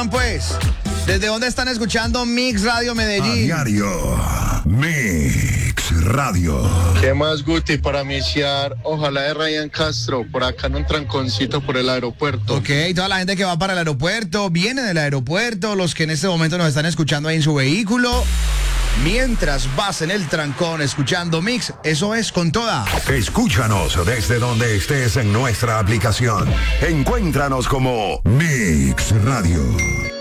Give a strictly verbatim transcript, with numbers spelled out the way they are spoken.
cuentan pues? ¿Desde dónde están escuchando Mix Radio Medellín? A diario, Mix Radio. ¿Qué más, Guti? Para iniciar, ojalá de Ryan Castro, por acá en un tranconcito por el aeropuerto. Ok, toda la gente que va para el aeropuerto, viene del aeropuerto, los que en este momento nos están escuchando ahí en su vehículo. Mientras vas en el trancón escuchando Mix, eso es con toda. Escúchanos desde donde estés en nuestra aplicación. Encuéntranos como Mix Radio.